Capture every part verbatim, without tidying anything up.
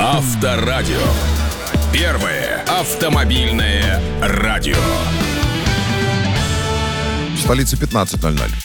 Авторадио. Первое автомобильное радио. В столице пятнадцать ноль ноль.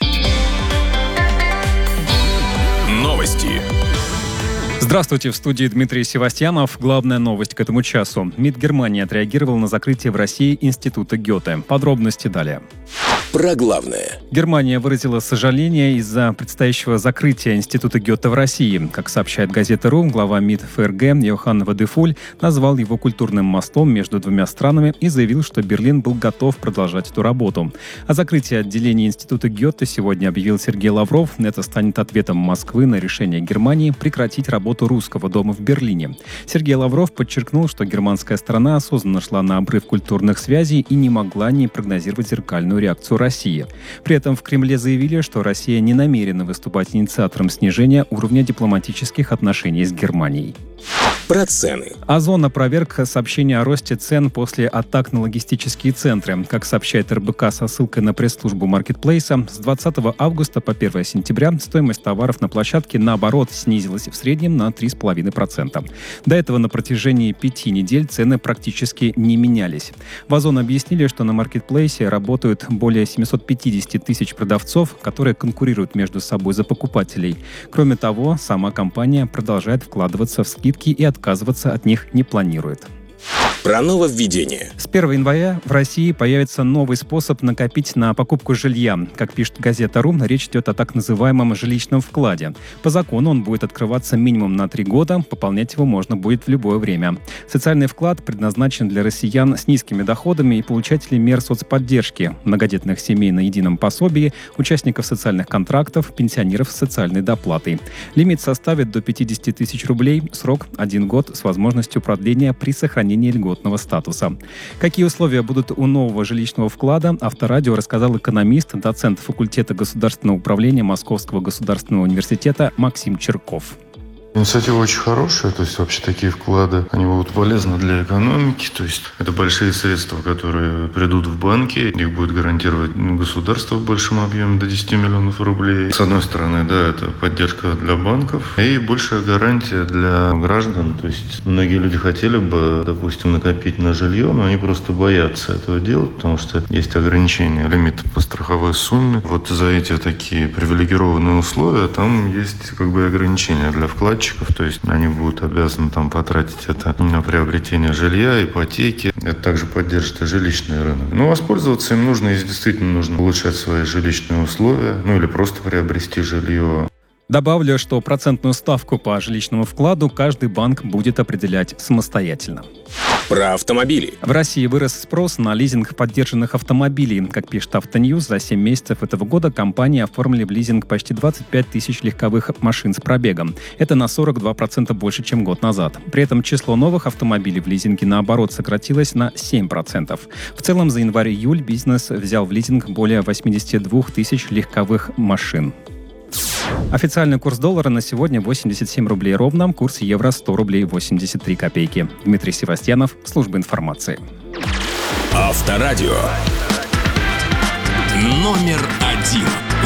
Новости. Здравствуйте, в студии Дмитрий Севастьянов. Главная новость к этому часу. МИД Германии отреагировал на закрытие в России Института Гёте. Подробности далее. Про главное. Германия выразила сожаление из-за предстоящего закрытия Института Гёте в России. Как сообщает газета РУ, глава МИД ФРГ Йохан Вадефуль назвал его культурным мостом между двумя странами и заявил, что Берлин был готов продолжать эту работу. О закрытии отделения Института Гёте сегодня объявил Сергей Лавров. Это станет ответом Москвы на решение Германии прекратить работу Русского дома в Берлине. Сергей Лавров подчеркнул, что германская сторона осознанно шла на обрыв культурных связей и не могла не прогнозировать зеркальную реакцию России. При этом в Кремле заявили, что Россия не намерена выступать инициатором снижения уровня дипломатических отношений с Германией. Про цены. Озон опроверг сообщение о росте цен после атак на логистические центры. Как сообщает эр бэ ка со ссылкой на пресс-службу маркетплейса, с двадцатого августа по первое сентября стоимость товаров на площадке, наоборот, снизилась в среднем на три целых пять десятых процента. До этого на протяжении пяти недель цены практически не менялись. В Озон объяснили, что на маркетплейсе работают более семьсот пятьдесят тысяч продавцов, которые конкурируют между собой за покупателей. Кроме того, сама компания продолжает вкладываться в скидки и отказываться от них не планирует. Про нововведение. С первого января в России появится новый способ накопить на покупку жилья. Как пишет газета РУ, речь идет о так называемом жилищном вкладе. По закону он будет открываться минимум на три года, пополнять его можно будет в любое время. Социальный вклад предназначен для россиян с низкими доходами и получателей мер соцподдержки, многодетных семей на едином пособии, участников социальных контрактов, пенсионеров с социальной доплатой. Лимит составит до пятьдесят тысяч рублей, срок один год с возможностью продления при сохранении льготного статуса. Какие условия будут у нового жилищного вклада, Авторадио рассказал экономист, доцент факультета государственного управления Московского государственного университета Максим Черков. Инициатива очень хорошая, то есть вообще такие вклады, они будут полезны для экономики, то есть это большие средства, которые придут в банки, их будет гарантировать государство в большом объеме до десять миллионов рублей. С одной стороны, да, это поддержка для банков и большая гарантия для граждан, то есть многие люди хотели бы, допустим, накопить на жилье, но они просто боятся этого делать, потому что есть ограничения, лимит по страховой сумме. Вот за эти такие привилегированные условия там есть как бы ограничения для вкладчиков. То есть они будут обязаны там потратить это на приобретение жилья, ипотеки. Это также поддержит и жилищный рынок. Но воспользоваться им нужно, если действительно нужно улучшать свои жилищные условия, ну или просто приобрести жилье. Добавлю, что процентную ставку по жилищному вкладу каждый банк будет определять самостоятельно. Про автомобили. В России вырос спрос на лизинг поддержанных автомобилей. Как пишет Автоньюз, за семь месяцев этого года компании оформили в лизинг почти двадцать пять тысяч легковых машин с пробегом. Это на сорок два процента больше, чем год назад. При этом число новых автомобилей в лизинге, наоборот, сократилось на семь процентов. В целом, за январь-июль бизнес взял в лизинг более восемьдесят две тысячи легковых машин. Официальный курс доллара на сегодня восемьдесят семь рублей ровно, курс евро сто рублей восемьдесят три копейки. Дмитрий Севастьянов, служба информации. Авторадио. Номер один.